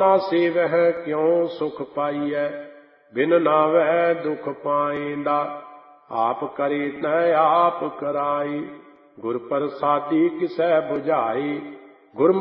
ਨਾ ਸੇਵਹਿ ਕਿਉ ਸੁਖ ਪਾਈਐ, ਬਿਨ ਨਾਵੈ ਦੁਖ ਪਾਇੰਦਾ। ਆਪ ਕਰੇ ਤੈ ਆਪ ਕਰਾਈ, ਗੁਰ ਪ੍ਰਸਾਦੀ ਕਿਸੈ ਬੁਝਾਈ। ਗੁਰ